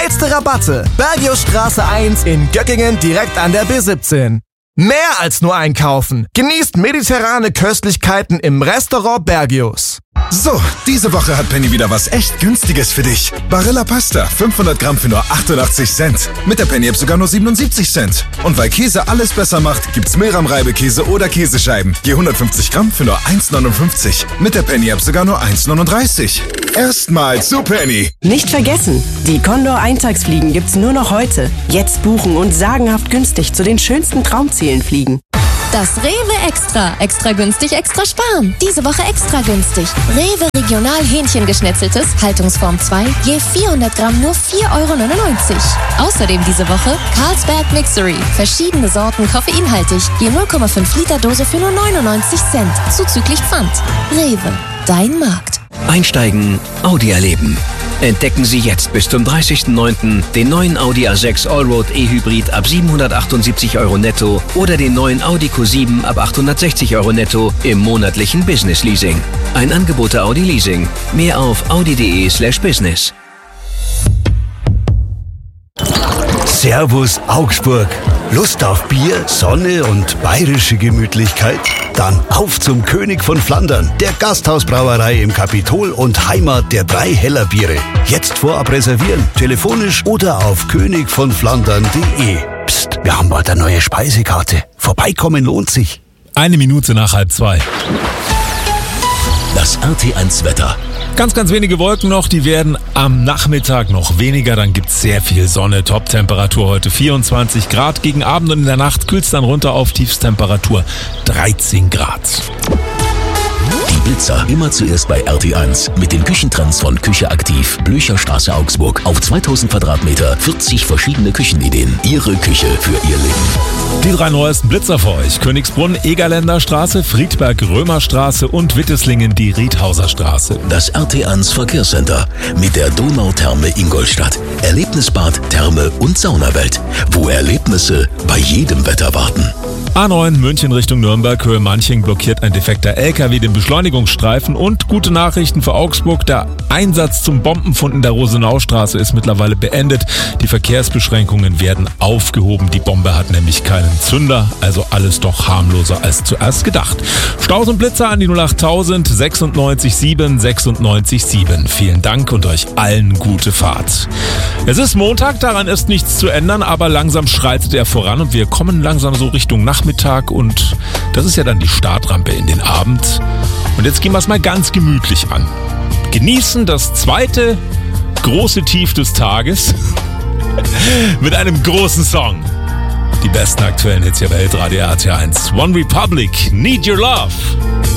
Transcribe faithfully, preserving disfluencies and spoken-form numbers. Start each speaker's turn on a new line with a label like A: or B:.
A: Jetzt Rabatte. Bergiusstraße eins in Göckingen direkt an der B siebzehn. Mehr als nur einkaufen. Genießt mediterrane Köstlichkeiten im Restaurant Bergius.
B: So, diese Woche hat Penny wieder was echt Günstiges für dich. Barilla Pasta, fünfhundert Gramm für nur achtundachtzig Cent. Mit der Penny-App sogar nur siebenundsiebzig Cent. Und weil Käse alles besser macht, gibt's Milram-Reibekäse oder Käsescheiben. Je hundertfünfzig Gramm für nur eins neunundfünfzig. Mit der Penny-App sogar nur eins neununddreißig. Erstmal zu Penny.
C: Nicht vergessen, die Condor-Eintagsfliegen gibt's nur noch heute. Jetzt buchen und sagenhaft günstig zu den schönsten Traumzielen fliegen.
D: Das Rewe Extra. Extra günstig, extra sparen. Diese Woche extra günstig. Rewe Regional Hähnchengeschnetzeltes, Haltungsform zwei, je vierhundert Gramm nur vier Euro neunundneunzig. Außerdem diese Woche Carlsberg Mixery. Verschiedene Sorten koffeinhaltig, je null Komma fünf Liter Dose für nur neunundneunzig Cent. Zuzüglich Pfand. Rewe, dein Markt.
E: Einsteigen, Audi erleben. Entdecken Sie jetzt bis zum dreißigsten neunten den neuen Audi A sechs Allroad E-Hybrid ab siebenhundertachtundsiebzig Euro netto oder den neuen Audi Q sieben ab achthundertsechzig Euro netto im monatlichen Business Leasing. Ein Angebot der Audi Leasing. Mehr auf audi.de slash business.
F: Servus Augsburg. Lust auf Bier, Sonne und bayerische Gemütlichkeit? Dann auf zum König von Flandern, der Gasthausbrauerei im Kapitol und Heimat der drei Heller Biere. Jetzt vorab reservieren, telefonisch oder auf könig von flandern punkt de. Psst, wir haben bald eine neue Speisekarte. Vorbeikommen lohnt sich.
G: Eine Minute nach halb zwei.
H: Das R T eins Wetter.
G: Ganz, ganz wenige Wolken noch, die werden am Nachmittag noch weniger, dann gibt's sehr viel Sonne. Top-Temperatur heute vierundzwanzig Grad, gegen Abend und in der Nacht kühlt's dann runter auf Tiefstemperatur dreizehn Grad.
H: Die Blitzer immer zuerst bei R T eins mit den Küchentrends von Küche aktiv, Blücherstraße Augsburg. Auf zweitausend Quadratmeter, vierzig verschiedene Küchenideen. Ihre Küche für Ihr Leben.
G: Die drei neuesten Blitzer für euch: Königsbrunn, Egerländer Straße, Friedberg, Römerstraße und Witteslingen, die Riedhauser Straße.
H: Das R T eins Verkehrscenter mit der Donautherme Ingolstadt. Erlebnisbad, Therme und Saunawelt, wo Erlebnisse bei jedem Wetter warten.
G: A neun München Richtung Nürnberg, Höhe Manching, blockiert ein defekter L K W den Beschleunigungsstreifen. Und gute Nachrichten für Augsburg: Der Einsatz zum Bombenfund in der Rosenaustraße ist mittlerweile beendet. Die Verkehrsbeschränkungen werden aufgehoben. Die Bombe hat nämlich keinen Zünder, also alles doch harmloser als zuerst gedacht. Staus und Blitzer an die null achttausend sechsundneunzig sieben sechsundneunzig sieben. Vielen Dank und euch allen gute Fahrt. Es ist Montag, daran ist nichts zu ändern, aber langsam schreitet er voran und wir kommen langsam so Richtung Nachmittag und das ist ja dann die Startrampe in den Abend. Und jetzt gehen wir es mal ganz gemütlich an. Genießen das zweite große Tief des Tages mit einem großen Song. Die besten aktuellen Hits hier bei Hitradio R T eins. One Republic, Need Your Love.